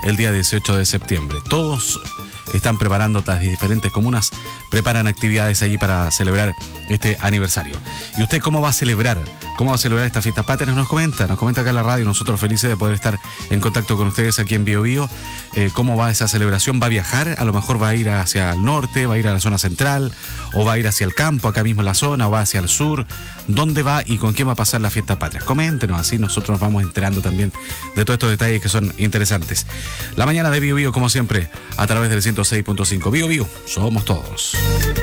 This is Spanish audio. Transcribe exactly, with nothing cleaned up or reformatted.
el día dieciocho de septiembre. Todos están preparando, las diferentes comunas preparan actividades allí para celebrar este aniversario. ¿Y usted cómo va a celebrar? ¿Cómo va a celebrar estas fiestas patrias? Nos comenta, nos comenta acá en la radio. Nosotros felices de poder estar en contacto con ustedes aquí en Bio Bio. Eh, ¿Cómo va esa celebración? ¿Va a viajar? A lo mejor va a ir hacia el norte, va a ir a la zona central, o va a ir hacia el campo, acá mismo en la zona, o va hacia el sur. ¿Dónde va y con quién va a pasar la fiesta patria? Coméntenos, así nosotros nos vamos enterando también de todos estos detalles que son interesantes. La mañana de Bio Bio, como siempre, a través del ciento seis punto cinco. Bio Bio, somos todos.